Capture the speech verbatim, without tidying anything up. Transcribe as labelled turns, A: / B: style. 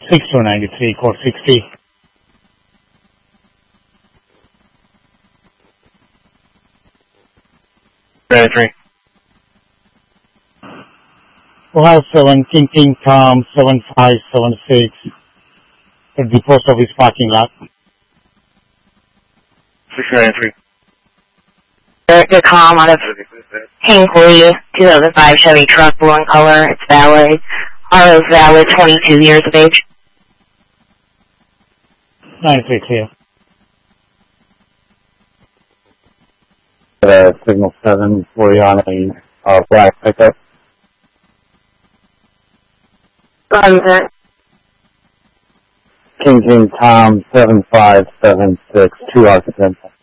A: six two nine three, code sixty.
B: ninety-three.
A: Ohio seven, King King Tom, seven five seven six, at the post office parking lot.
B: six ninety-three.
C: Erica Com out of Hinkley, two thousand five Chevy truck, blue in color. It's valid. R O's valid, twenty-two years of age.
A: ninety-three clear.
D: Uh, signal seven, forty on a uh, black pickup.
C: Roger that.
D: King King Tom, seven five seven six, two occupants.